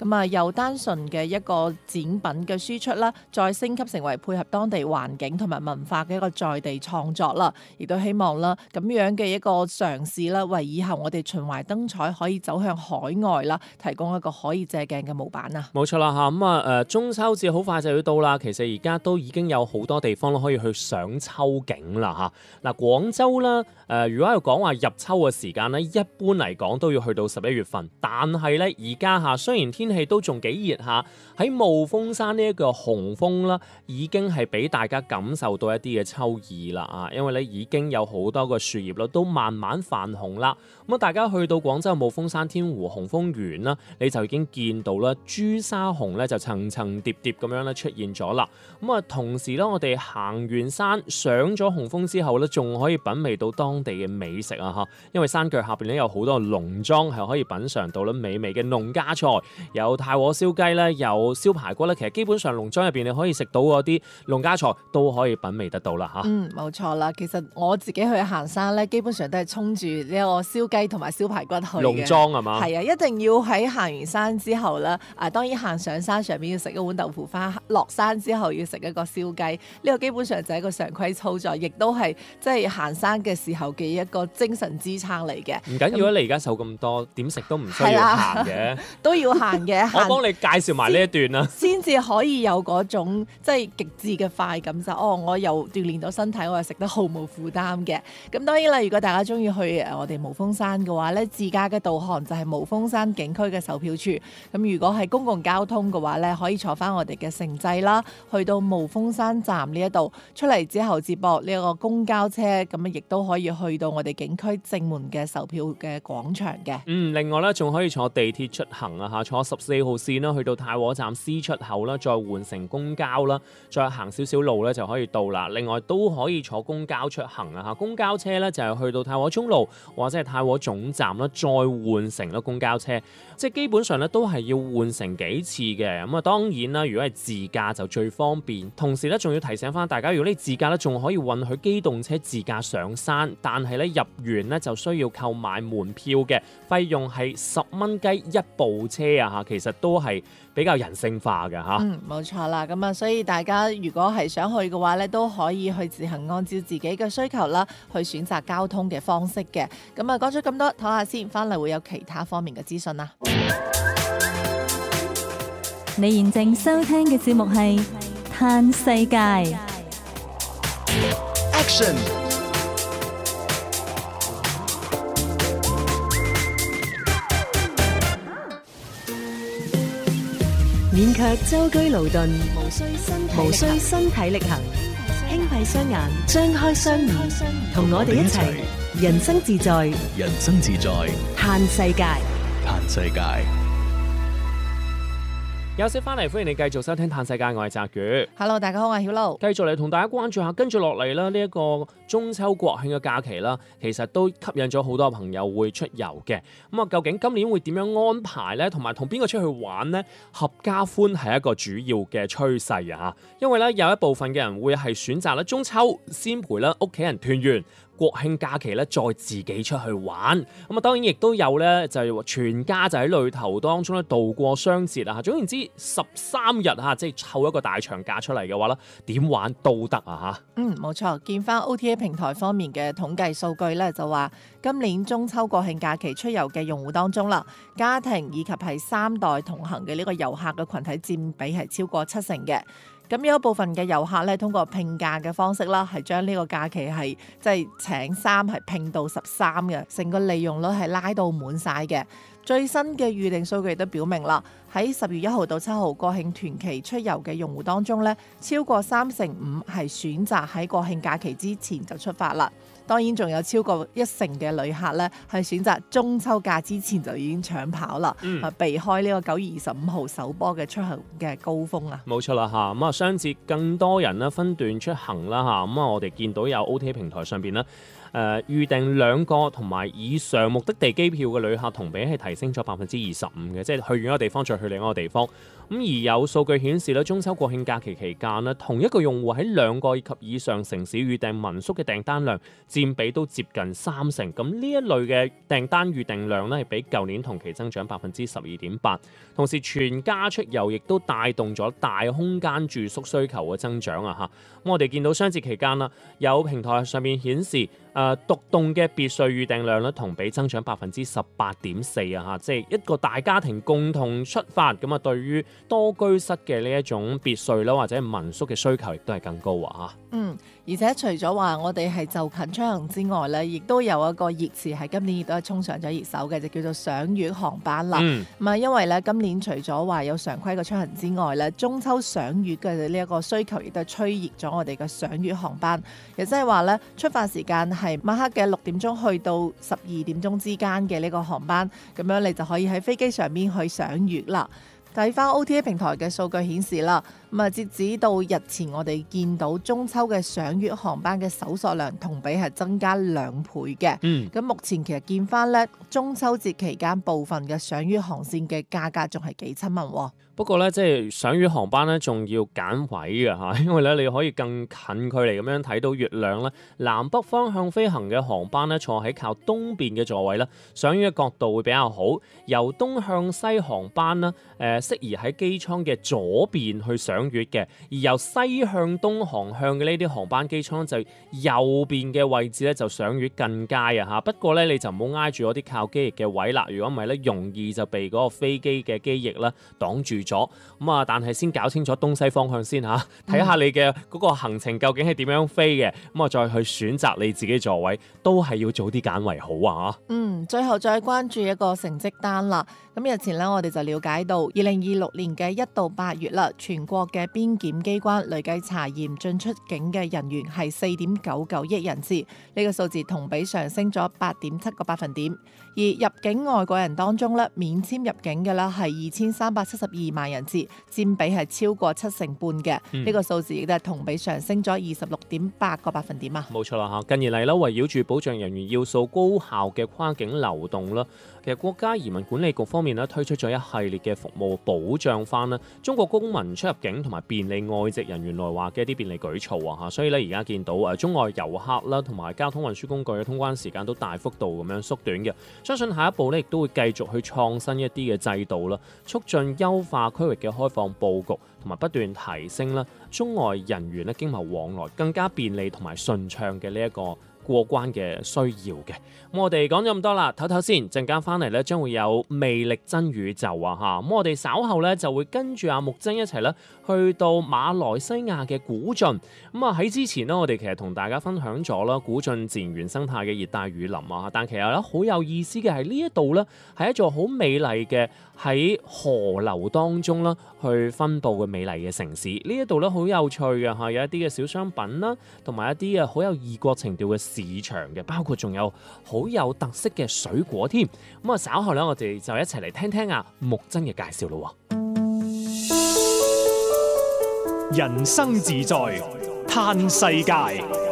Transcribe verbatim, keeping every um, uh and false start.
咁啊由單純嘅一個展品嘅輸出啦，再升級成為配合當地環境同埋文化嘅一個在地創作啦，亦都希望啦咁樣嘅一個嘗試啦，為以後我哋秦淮燈彩可以走向海外啦，提供一個可以借鏡嘅模板啊！ 冇錯啦嚇，咁啊誒中秋節好快就要到啦，其實而家都已經有好多地方可以去賞秋景啦嚇。嗱廣州啦誒、呃，如果係講話入秋嘅時間咧，一般嚟講都要去到十一月份，但係咧而家嚇雖然天氣都仲幾熱下，喺霧峰山呢一個紅峰啦，已經係俾大家感受到一啲嘅秋意啦啊，因為咧已經有好多個樹葉啦都慢慢泛紅啦。咁啊，大家去到廣州霧峰山天湖紅峰園啦，你就已經見到啦朱砂紅咧就層層疊疊咁樣咧出現咗啦。咁啊，同時咧我哋行完山上咗紅峰之後咧，仲可以品味到當地嘅美食啊！嚇，因為山腳下邊咧有好多農莊係可以品嚐到咧美味嘅農家菜，有太和燒雞咧，有燒排骨咧。其實基本上農莊入邊你可以食到嗰啲農家菜都可以品味得到啦嚇。 嗯，冇錯啦。其實我自己去行山咧，基本上都係衝住呢個燒雞同埋燒排骨去嘅。 農莊係嘛？ 係啊，一定要喺行完山之後咧，啊當然行上山上面要食一碗豆腐花，落山之後要食一個燒雞。呢個基本上就係一個常規操作，亦都係即係行山嘅時候嘅一個精神支撐嚟嘅。 唔緊要啊，你而家瘦咁多，點食都唔需要行嘅， 都要行嘅。 我幫你介紹埋呢一段啦， 先至可以有嗰種即係極致嘅快感就哦，我又鍛鍊到身體，我又食得毫無負擔嘅。咁當然啦，如果大家中意去誒我哋霧峰山嘅話咧，自駕嘅導航就係霧峰山景區嘅售票處。咁如果係公共交通嘅話咧，可以坐翻我哋嘅城際啦，去到霧峰山站呢一度出嚟之後接駁呢一個公交車，咁啊亦都可以去到我哋景區正門嘅售票嘅廣場嘅。 嗯，另外咧仲可以坐地鐵出行啊嚇，坐十四號線啦，去到太和站 C 出口啦，再換乘公交啦，再行少少路咧就可以到啦。另外都可以坐公交出行啊嚇，公交車咧就係去到太和中路或者係太和總站啦，再換乘啦公交車，即係基本上咧都係要換乘幾次嘅。咁啊當然啦，如果係自駕就最方便。同時咧仲要提醒翻大家，如果你自駕咧仲可以允許機動車自駕上山，但係咧入園咧就需要購買門票嘅，費用係十蚊雞一部車啊嚇，其實都係比較人性化嘅嚇。 嗯，冇錯啦，咁啊，所以大家如果係想去嘅話咧，都可以去自行按照自己嘅需求啦，去選擇交通嘅方式嘅。咁啊，講咗咁多，唞下先，翻嚟會有其他方面嘅資訊啦。 你現正收聽嘅節目係《嘆世界》 Action。 勉強舟車勞頓， 無需身體無需身體力行，輕閉雙眼，張開雙耳，同我哋一齊人生自在， 人生自在， 嘆世界， 嘆世界。 休息翻嚟，歡迎你繼續收聽《嘆世界》，我係澤宇。 Hello， 大家好，我係曉露。 繼續嚟同大家關注下，跟住落嚟啦，呢一個中秋國慶嘅假期啦，其實都吸引咗好多朋友會出遊嘅。咁啊，究竟今年會點樣安排呢？同埋同邊個出去玩呢？合家歡係一個主要嘅趨勢啊！因為咧有一部分嘅人會係選擇咧中秋先陪咧屋企人團圓。國慶假期咧，再自己出去玩，咁啊當然亦都有咧，就係話全家就喺旅途當中咧度過雙節啊！總言之，十三日嚇，即係湊一個大長假出嚟嘅話咧，點玩都得啊嚇！ 嗯，冇錯，見翻 O T A 平台方面嘅統計數據咧，就話今年中秋國慶假期出遊嘅用戶當中啦，家庭以及係三代同行嘅呢個遊客嘅群體佔比係超過七成嘅。咁有一部分嘅遊客咧，通過拼假嘅方式啦，係將呢個假期係即係請三係拼到十三嘅，成個利用率係拉到滿晒嘅。最新嘅預訂數據都表明啦，喺十月一號到七號國慶團期出遊嘅用戶當中咧，超過三成五係選擇喺國慶假期之前就出發啦。當然仲有超過一成嘅旅客咧，係選擇中秋假之前就已經搶跑啦，嗯、避開呢個九月二十五號首波嘅出行嘅高峰啊！ 冇錯啦嚇，咁啊雙節更多人咧分段出行啦嚇，咁啊我哋見到有 O T A 平台上邊咧。誒、 誒預訂兩個同埋以上目的地機票嘅旅客同比係提升咗百分之二十五嘅，即係去完一個地方再去另一個地方。咁而有數據顯示咧，中秋國慶假期期間咧，同一個用戶喺兩個及以上城市預訂民宿嘅訂單量佔比都接近三成。咁呢一類嘅訂單預訂量咧，係比舊年同期增長百分之十二點八。同時全家出遊亦都帶動咗大空間住宿需求嘅增長啊！嚇，咁我哋見到雙節期間啦，有平台上面顯示，誒、呃、獨棟嘅別墅預訂量咧，同比增長百分之十八點四啊！嚇，即係一個大家庭共同出發咁啊，對於多居室嘅呢一種別墅啦，或者民宿嘅需求亦都係更高啊！嚇， 嗯，而且除咗話我哋係就近出行之外咧，亦都有一個熱詞係今年亦都係衝上咗熱搜嘅，就叫做賞月航班啦。咁啊、嗯，因為咧今年除咗話有常規嘅出行之外咧，中秋賞月嘅呢一個需求亦都係吹熱咗我哋嘅賞月航班，亦即係話咧出發時間係晚黑嘅六點鐘去到十二點鐘之間嘅呢個航班，咁樣你就可以喺飛機上面去賞月啦。睇翻 O T A 平台嘅數據顯示啦，咁啊截止到日前，我哋見到中秋嘅賞月航班嘅搜索量同比係增加兩倍嘅。嗯，咁目前其實見翻咧中秋節期間部分嘅賞月航線嘅價格仲係幾親民喎。 不過咧，即係賞月航班咧，仲要揀位嘅嚇，因為咧你可以更近距離咁樣睇到月亮咧。南北方向飛行嘅航班咧，坐喺靠東邊嘅座位咧，賞月嘅角度會比較好。由東向西航班咧，誒、呃、適宜喺機艙嘅左邊去賞月嘅；而由西向東航向嘅呢啲航班機艙就右邊嘅位置咧，就賞月更佳啊嚇。不過咧，你就唔好挨住嗰啲靠機翼嘅位啦，如果唔係咧，容易就被嗰個飛機嘅機翼咧擋住咗。咁啊，但係先搞清楚東西方向先嚇，睇下你嘅嗰個行程究竟係點樣飛嘅，咁啊再去選擇你自己座位，都係要早啲揀為好啊！ 嗯，最後再關注一個成績單啦。咁日前咧，我哋就了解到，二零二六年嘅一到八月啦，全國嘅邊檢機關累計查驗進出境嘅人員係四點九九億人次，呢、這個數字同比上升咗八點七個百分點。而入境外國人當中咧，免簽入境嘅啦係二千三百七十二萬人次，佔比係超過七成半嘅。呢、嗯、個數字亦都係同比上升咗二十六點八個百分點啊！ 冇錯啦嚇，近年嚟啦，圍繞住保障人員要素高效嘅跨境流動啦，其實國家移民管理局方面咧推出咗一系列嘅服務保障翻啦中國公民出入境同埋便利外籍人員來華嘅一啲便利舉措啊嚇，所以咧而家見到誒中外遊客啦同埋交通運輸工具嘅通關時間都大幅度咁樣縮短嘅，相信下一步咧亦都會繼續去創新一啲嘅制度啦，促進優化區域嘅開放佈局，同埋不斷提升啦中外人員咧經貿往來更加便利同埋順暢嘅呢一個過關嘅需要嘅。咁我哋講咗咁多啦，唞唞先，陣間翻嚟咧將會有魅力真宇宙啊嚇！咁我哋稍後咧就會跟住阿木真一齊咧去到馬來西亞嘅古晉。咁啊喺之前呢，我哋其實同大家分享咗啦古晉自然原生態嘅熱帶雨林啊，但其實咧好有意思嘅係呢一度咧係一座好美麗嘅喺河流當中啦去分佈嘅美麗嘅城市。呢一度咧好有趣嘅嚇，有一啲嘅小商品啦，同埋一啲嘅好有異國情調嘅市場嘅，包括仲有好有特色嘅水果添。咁啊稍後咧，我哋就一齊嚟聽聽啊木真嘅介紹咯。 人生自在，嘆世界。